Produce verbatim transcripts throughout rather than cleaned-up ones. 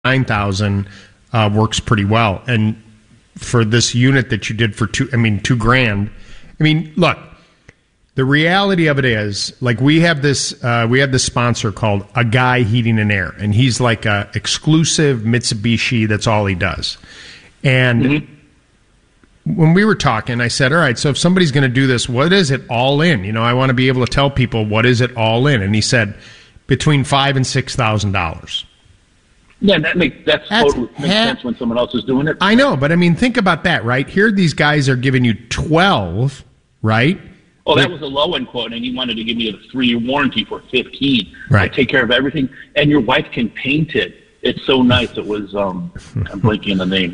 nine thousand uh, works pretty well. And for this unit that you did for two, I mean, two grand. I mean, look, the reality of it is, like, we have this, uh, we have this sponsor called A Guy Heating and Air, and he's like a exclusive Mitsubishi. That's all he does. And mm-hmm. when we were talking, I said, all right, so if somebody's going to do this, what is it all in? You know, I want to be able to tell people what is it all in. And he said between five and six thousand dollars. Yeah, that makes that's, that's totally makes ha- sense when someone else is doing it. I know, but I mean, think about that, right? Here, these guys are giving you twelve, right? Oh, that was a low end quote, and he wanted to give me a three-year warranty for fifteen. Right. I take care of everything, and your wife can paint it. It's so nice. It was um, I'm blanking on the name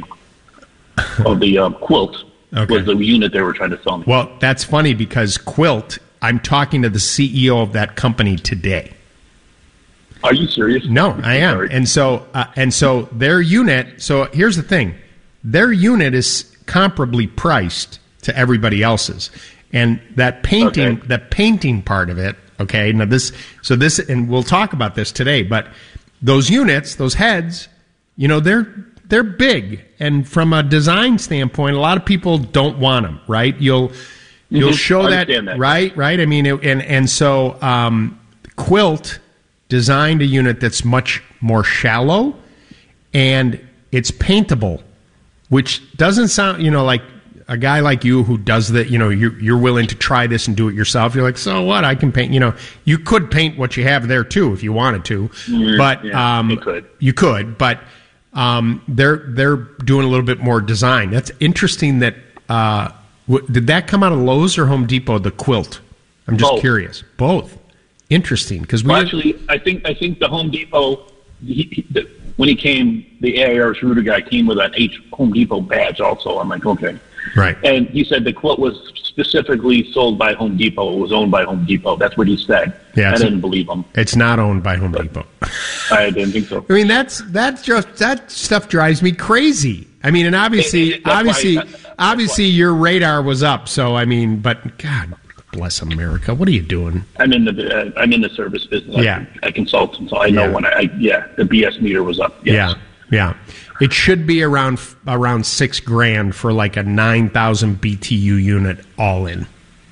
of the um, quilt. Okay. Was the unit they were trying to sell me. Well, that's funny because Quilt. I'm talking to the C E O of that company today. Are you serious? No, I am. Sorry. And so, uh, and so their unit. So here's the thing: their unit is comparably priced to everybody else's, and that painting, okay. the painting part of it. Okay, now this, so this, and we'll talk about this today. But those units, those heads, you know, they're they're big, and from a design standpoint, a lot of people don't want them. Right? You'll you'll mm-hmm. show that, that, right? Right? I mean, it, and and so um, Quilt designed a unit that's much more shallow, and it's paintable, which doesn't sound, you know, like a guy like you who does that, you know, you're, you're willing to try this and do it yourself. You're like, so what? I can paint, you know, you could paint what you have there too if you wanted to, mm, but yeah, um, you could, you could, but um, they're they're doing a little bit more design. That's interesting. That uh, w- did that come out of Lowe's or Home Depot? The quilt. I'm just Both. curious. Both. Interesting, because we well, actually, I think I think the Home Depot, he, he, the, when he came, the A I R Schroeder guy came with an H Home Depot badge also. I'm like, okay. Right. And he said the quilt was specifically sold by Home Depot. It was owned by Home Depot. That's what he said. Yeah, I didn't believe him. It's not owned by Home Depot. I didn't think so. I mean, that's that's just that stuff drives me crazy. I mean, and obviously, it, it, obviously, why, that, obviously, why. your radar was up. So I mean, but God bless America. What are you doing? I'm in the uh, I'm in the service business. Yeah. I, I consult, and so I know yeah. when I, I yeah the B S meter was up. Yes. Yeah, yeah. It should be around around six grand for like a nine thousand B T U unit all in.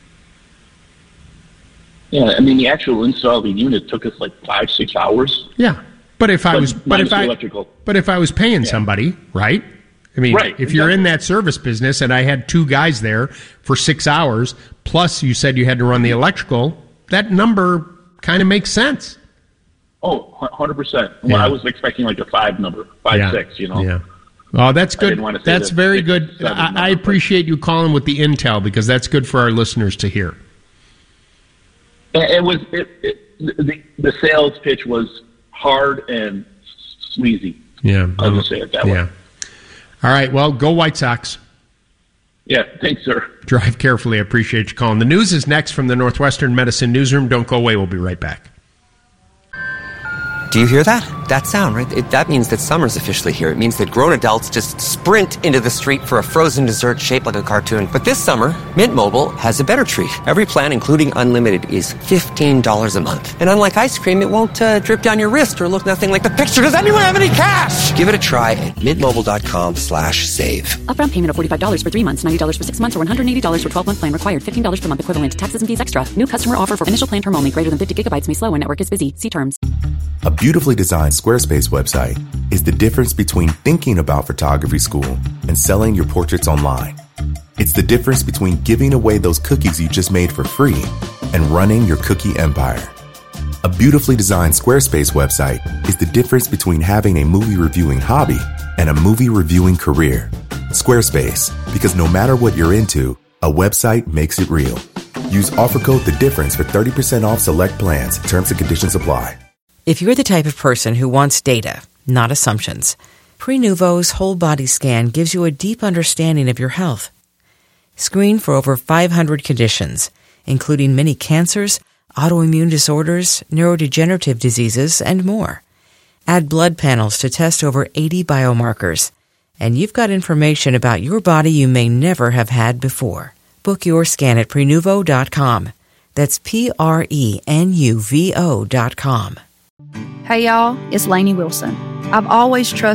Yeah, I mean the actual install of the unit took us like five six hours. Yeah, but if I but was but if I electrical. but if I was paying yeah. somebody, right? I mean, right, if exactly. you're in that service business and I had two guys there for six hours, plus you said you had to run the electrical, that number kind of makes sense. Oh, one hundred percent. Well, Yeah. I was expecting like a five number, five, yeah. six, you know. Yeah. Oh, that's good. want to say That's the very six, good. seven I, number, I appreciate you calling with the intel because that's good for our listeners to hear. It, it was, it, it, the, the sales pitch was hard and sleazy. Yeah. I'll just say it that yeah. way. All right. Well, go White Sox. Yeah, thanks, sir. Drive carefully. I appreciate you calling. The news is next from the Northwestern Medicine Newsroom. Don't go away. We'll be right back. Do you hear that? That sound, right? It, that means that summer's officially here. It means that grown adults just sprint into the street for a frozen dessert shaped like a cartoon. But this summer, Mint Mobile has a better treat. Every plan, including unlimited, is fifteen dollars a month. And unlike ice cream, it won't uh, drip down your wrist or look nothing like the picture. Does anyone have any cash? Give it a try at mintmobile.com slash save. Upfront payment of forty-five dollars for three months, ninety dollars for six months, or one hundred eighty dollars for twelve-month plan required. fifteen dollars per month equivalent. Taxes and fees extra. New customer offer for initial plan term only. Greater than fifty gigabytes may slow when network is busy. See terms. A beautifully designed Squarespace website is the difference between thinking about photography school and selling your portraits online. It's the difference between giving away those cookies you just made for free and running your cookie empire. A beautifully designed Squarespace website is the difference between having a movie reviewing hobby and a movie reviewing career. Squarespace, because no matter what you're into, a website makes it real. Use offer code The Difference for thirty percent off select plans. Terms and conditions apply. If you're the type of person who wants data, not assumptions, Prenuvo's whole body scan gives you a deep understanding of your health. Screen for over five hundred conditions, including many cancers, autoimmune disorders, neurodegenerative diseases, and more. Add blood panels to test over eighty biomarkers, and you've got information about your body you may never have had before. Book your scan at Prenuvo dot com. That's P R E N U V O dot com. Hey y'all, it's Lainey Wilson. I've always trusted